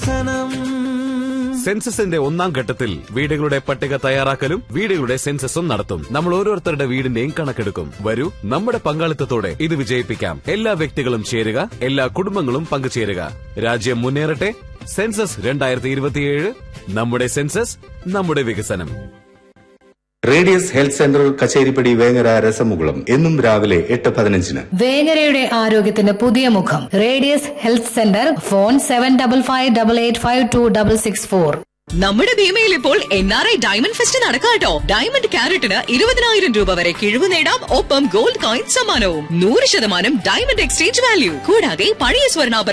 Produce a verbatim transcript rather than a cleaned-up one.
സെൻസസിന്റെ ഒന്നാം ഘട്ടത്തിൽ വീടുകളുടെ പട്ടിക തയ്യാറാക്കലും വീടുകളുടെ സെൻസസും നടത്തും. നമ്മൾ ഓരോരുത്തരുടെ വീടിന്റെയും കണക്കെടുക്കും. വരൂ, നമ്മുടെ പങ്കാളിത്തത്തോടെ ഇത് വിജയിപ്പിക്കാം. എല്ലാ വ്യക്തികളും ചേരുക, എല്ലാ കുടുംബങ്ങളും പങ്കുചേരുക. രാജ്യം മുന്നേറട്ടെ. സെൻസസ് രണ്ടായിരത്തി ഇരുപത്തിയേഴ്. നമ്മുടെ സെൻസസ്, നമ്മുടെ വികസനം. Radius health centre Kacheripadi Vengara രസമുകുളം എന്നും രാവിലെ എട്ട് പതിനഞ്ചിന്. വേങ്ങരയുടെ ആരോഗ്യത്തിന് പുതിയ മുഖം. Radius health centre. Phone seven double five double eight five to double six four. നമ്മുടെ ഭീമയിൽ ഇപ്പോൾ N R I diamond fest നടക്കാട്ടോ. Diamond ക്യാരറ്റിന് ഇരുപതിനായിരം രൂപ വരെ കിഴിവ് നേടാം. ഒപ്പം ഗോൾഡ് കോയിൻ സമ്മാനവും. നൂറ് ശതമാനം ഡയമണ്ട് എക്സ്ചേഞ്ച് വാല്യൂ. കൂടാതെ പഴയ സ്വർണ്ണാഭരണം